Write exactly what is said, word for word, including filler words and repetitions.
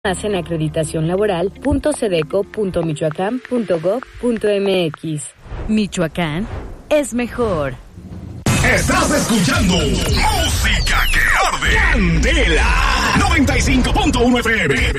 Más en acreditación laboral punto sedeco punto michoacán punto gob punto mx. Michoacán es mejor. Estás escuchando Música que Arde. Candela noventa y cinco punto uno F M.